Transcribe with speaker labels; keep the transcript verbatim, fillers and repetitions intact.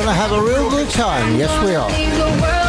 Speaker 1: to have a real good time. Yes, we are.